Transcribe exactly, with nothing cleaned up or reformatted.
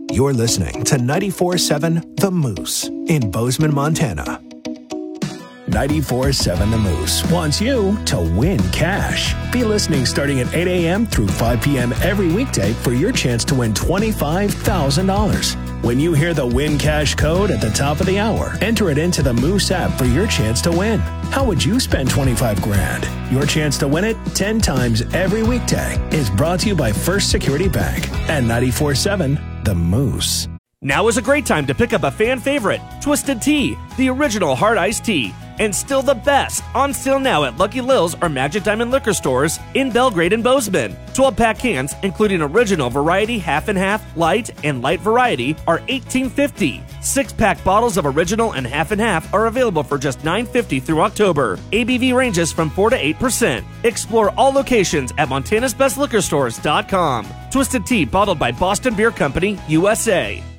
You're listening to ninety-four point seven The Moose in Bozeman, Montana. ninety-four point seven The Moose wants you to win cash. Be listening starting at eight a.m. through five p.m. every weekday for your chance to win twenty-five thousand dollars. When you hear the Win Cash code at the top of the hour, enter it into the Moose app for your chance to win. How would you spend twenty-five grand? Your chance to win it ten times every weekday is brought to you by First Security Bank and ninety-four point seven The Moose. Now is a great time to pick up a fan favorite, Twisted Tea, the original hard iced tea, and still the best, on sale now at Lucky Lil's or Magic Diamond liquor stores in Belgrade and Bozeman. twelve-pack cans, including original variety half and half, light, and light variety, are eighteen fifty. six-pack bottles of original and half and half are available for just nine fifty through October. A B V ranges from four to eight percent. Explore all locations at montanas best liquor stores dot com. Twisted Tea, bottled by Boston Beer Company, U S A.